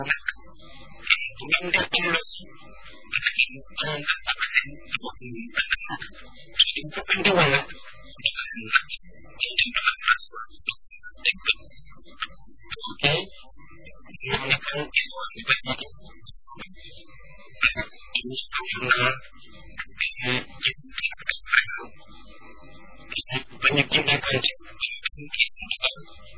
Kemudian dia tulus itu kan juga oke menggunakan ini sebenarnya banyak tindakan